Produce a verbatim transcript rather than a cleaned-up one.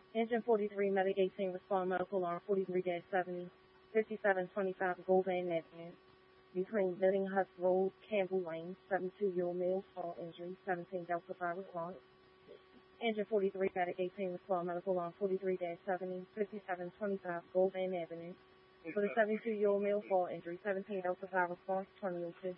Engine forty-three, Medic eighteen, respond medical alarm forty-three seventy, fifty-seven twenty-five Goldman Avenue. Between Biddinghurst Road, Campbell Lane, seventy-two-year-old male, fall injury, seventeen Delta five response. Engine forty-three, Medic eighteen, respond medical alarm forty-three seventy, fifty-seven twenty-five Goldman Avenue. For the seventy-two-year-old male, fall injury, seventeen Delta five response, twenty oh two.